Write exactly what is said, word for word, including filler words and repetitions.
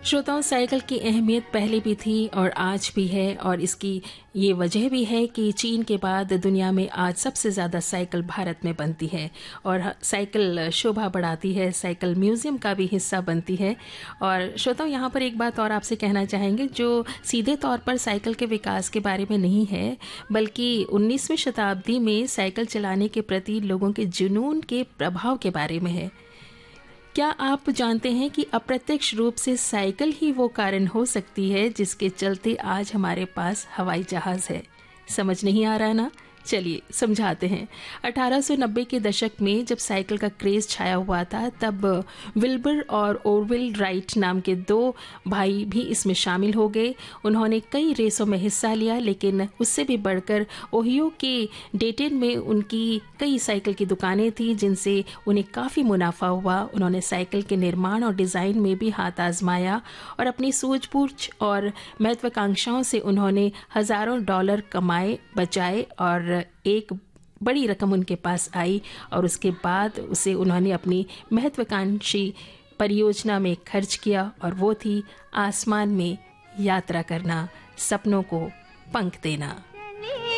श्रोताओं, साइकिल की अहमियत पहले भी थी और आज भी है, और इसकी ये वजह भी है कि चीन के बाद दुनिया में आज सबसे ज़्यादा साइकिल भारत में बनती है और साइकिल शोभा बढ़ाती है, साइकिल म्यूज़ियम का भी हिस्सा बनती है। और श्रोताओं, यहाँ पर एक बात और आपसे कहना चाहेंगे जो सीधे तौर पर साइकिल के विकास के बारे में नहीं है, बल्कि उन्नीसवीं शताब्दी में साइकिल चलाने के प्रति लोगों के जुनून के प्रभाव के बारे में है। क्या आप जानते हैं कि अप्रत्यक्ष रूप से साइकिल ही वो कारण हो सकती है जिसके चलते आज हमारे पास हवाई जहाज़ है? समझ नहीं आ रहा ना? चलिए समझाते हैं। अठारह सौ नब्बे के दशक में जब साइकिल का क्रेज़ छाया हुआ था, तब विल्बर और ओरविल राइट नाम के दो भाई भी इसमें शामिल हो गए। उन्होंने कई रेसों में हिस्सा लिया, लेकिन उससे भी बढ़कर ओहियो के डेटन में उनकी कई साइकिल की दुकानें थीं जिनसे उन्हें काफ़ी मुनाफा हुआ। उन्होंने साइकिल के निर्माण और डिज़ाइन में भी हाथ आजमाया और अपनी सूझबूझ और महत्वाकांक्षाओं से उन्होंने हज़ारों डॉलर कमाए, बचाए और एक बड़ी रकम उनके पास आई और उसके बाद उसे उन्होंने अपनी महत्वाकांक्षी परियोजना में खर्च किया, और वो थी आसमान में यात्रा करना, सपनों को पंख देना।